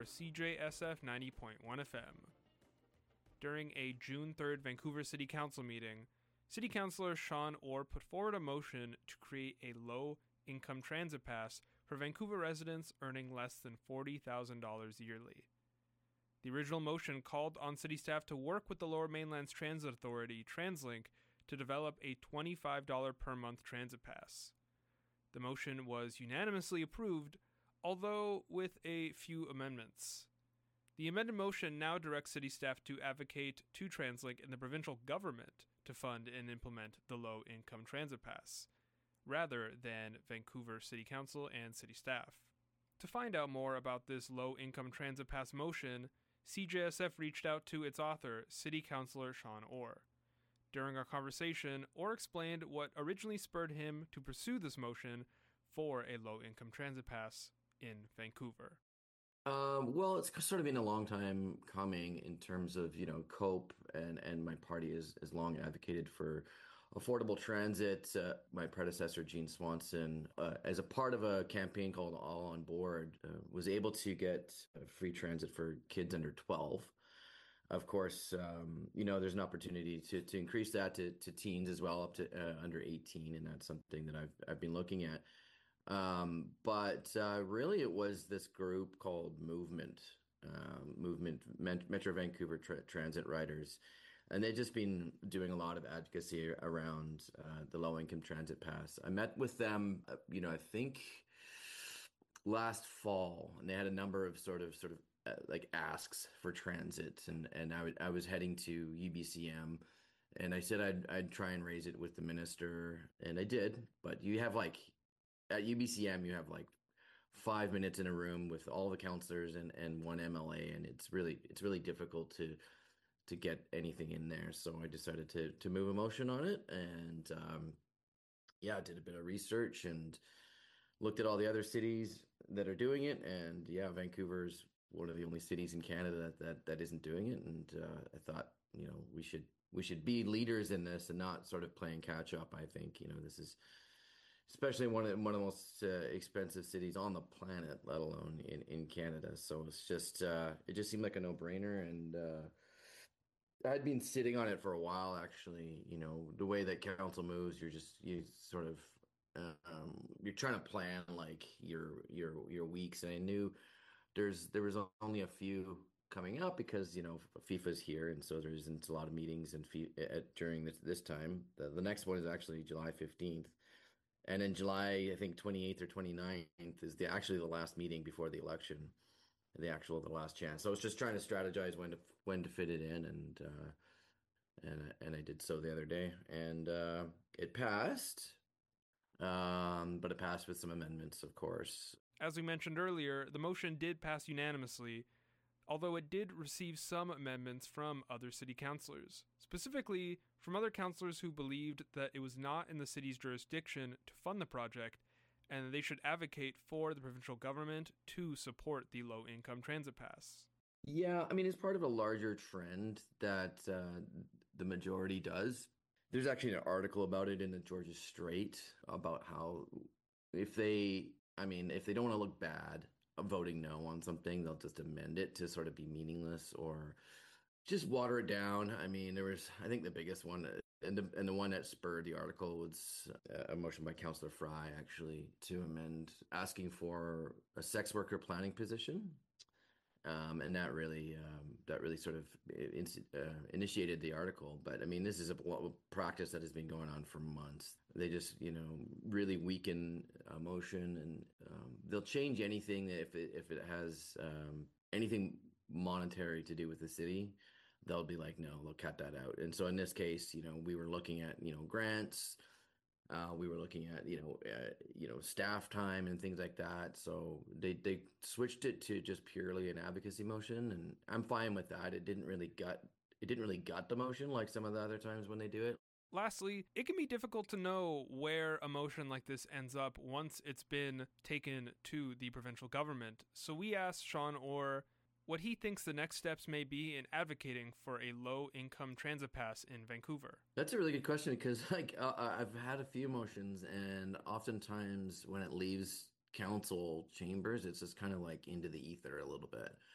CJSF 90.1 FM. During a June 3rd Vancouver City Council meeting, City Councillor Sean Orr put forward a motion to create a low-income transit pass for Vancouver residents earning less than $40,000 yearly. The original motion called on city staff to work with the Lower Mainland's Transit Authority, TransLink, to develop a $25 per month transit pass. The motion was unanimously approved, although with a few amendments. The amended motion now directs city staff to advocate to TransLink and the provincial government to fund and implement the low-income transit pass, rather than Vancouver City Council and city staff. To find out more about this low-income transit pass motion, CJSF reached out to its author, City Councillor Sean Orr. During our conversation, Orr explained what originally spurred him to pursue this motion for a low-income transit pass in Vancouver. Well, it's sort of been a long time coming in terms of, COPE and my party has long advocated for affordable transit. My predecessor, Gene Swanson, as a part of a campaign called All on Board, was able to get free transit for kids under 12. Of course, there's an opportunity to increase that to teens as well, up to under 18, and that's something that I've been looking at. But really, it was this group called Metro Vancouver Transit Riders, and they've just been doing a lot of advocacy around the low-income transit pass. I met with them, I think last fall, and they had a number of sort of like asks for transit, and I was heading to UBCM. And I said I'd try and raise it with the minister, and I did. But you have at UBCM, you have 5 minutes in a room with all the counselors and one MLA, and it's really difficult to get anything in there. So I decided to move a motion on it, and I did a bit of research and looked at all the other cities that are doing it, and Vancouver's one of the only cities in Canada that isn't doing it, and I thought we should be leaders in this and not sort of playing catch up. I think this is especially one of the most expensive cities on the planet, let alone in Canada. So it just seemed like a no-brainer, and I'd been sitting on it for a while, actually. The way that council moves, you're trying to plan your weeks, and I knew there was only a few coming up because FIFA's here, and so there isn't a lot of meetings during this time. The next one is actually July 15th. And in July, I think 28th or 29th is actually the last meeting before the election, the last chance. So I was just trying to strategize when to fit it in, and I did so the other day, and it passed, but it passed with some amendments, of course. As we mentioned earlier, the motion did pass unanimously, although it did receive some amendments from other city councillors, specifically from other councillors who believed that it was not in the city's jurisdiction to fund the project, and that they should advocate for the provincial government to support the low-income transit pass. Yeah, I mean, it's part of a larger trend that the majority does. There's actually an article about it in the Georgia Straight about how if they don't want to look bad voting no on something, they'll just amend it to sort of be meaningless or just water it down. I mean, I think the biggest one, and the one that spurred the article was a motion by Councillor Fry, actually, to amend asking for a sex worker planning position. And that really sort of initiated the article. But I mean, this is a practice that has been going on for months. They just, really weaken a motion, and they'll change anything if it has anything monetary to do with the city. They'll be like, no, they'll cut that out. And so in this case, we were looking at, grants. We were looking at, staff time and things like that. So they switched it to just purely an advocacy motion, and I'm fine with that. It didn't really gut the motion like some of the other times when they do it. Lastly, it can be difficult to know where a motion like this ends up once it's been taken to the provincial government. So we asked Sean Orr what he thinks the next steps may be in advocating for a low-income transit pass in Vancouver. That's a really good question because I've had a few motions, and oftentimes when it leaves council chambers, it's just kind of like into the ether a little bit.